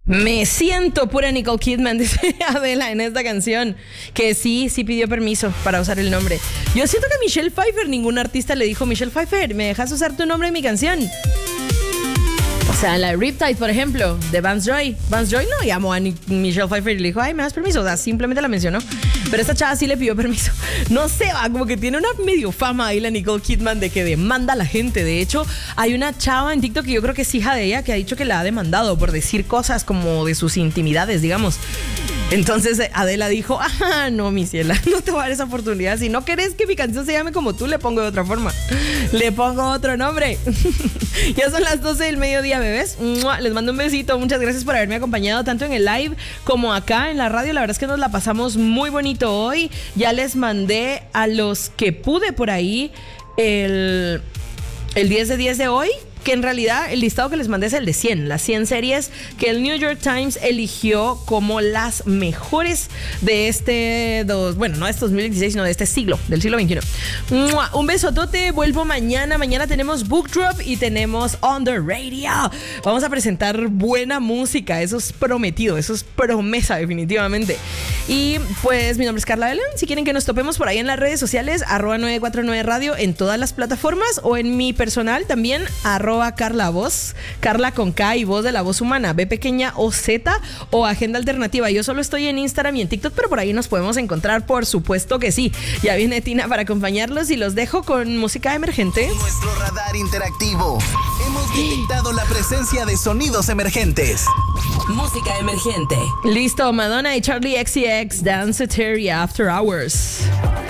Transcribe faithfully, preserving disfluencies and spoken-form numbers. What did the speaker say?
Me siento pura Nicole Kidman, dice Adela en esta canción. Que sí, sí pidió permiso para usar el nombre. Yo siento que a Michelle Pfeiffer, ningún artista le dijo: Michelle Pfeiffer, ¿me dejas usar tu nombre en mi canción? O sea, la Riptide, por ejemplo, de Vance Joy. Vance Joy no llamó a Ni- Michelle Pfeiffer y le dijo: ay, ¿me das permiso? O sea, simplemente la mencionó. Pero esta chava sí le pidió permiso. No sé, va, como que tiene una medio fama ahí la Nicole Kidman de que demanda a la gente. De hecho, hay una chava en TikTok que yo creo que es hija de ella que ha dicho que la ha demandado por decir cosas como de sus intimidades, digamos. Entonces Adela dijo: ah, no, mi ciela, no te voy a dar esa oportunidad. Si no querés que mi canción se llame como tú, le pongo de otra forma. Le pongo otro nombre. Ya son las doce del mediodía, bebés. ¡Mua! Les mando un besito. Muchas gracias por haberme acompañado tanto en el live como acá en la radio. La verdad es que nos la pasamos muy bonito hoy. Ya les mandé a los que pude por ahí el, el diez de diez de hoy. Que en realidad el listado que les mandé es el de cien, las cien series que el New York Times eligió como las mejores de este, dos, bueno, no de este dos mil dieciséis, sino de este siglo, del siglo veintiuno. ¡Mua! Un besotote, vuelvo mañana. Mañana tenemos Book Drop y tenemos On The Radio. Vamos a presentar buena música, eso es prometido, eso es promesa definitivamente. Y pues mi nombre es Carla Belén. Si quieren que nos topemos por ahí en las redes sociales, arroba nueve cuatro nueve radio en todas las plataformas, o en mi personal también, arroba Carla Voz, Carla con K y voz de la voz humana, B pequeña o Z, o Agenda Alternativa. Yo solo estoy en Instagram y en TikTok, pero por ahí nos podemos encontrar, por supuesto que sí. Ya viene Tina para acompañarlos y los dejo con música emergente. Nuestro radar interactivo. Hemos detectado la presencia de sonidos emergentes. Música emergente. Listo, Madonna y Charlie X C X, Dance Terry After Hours.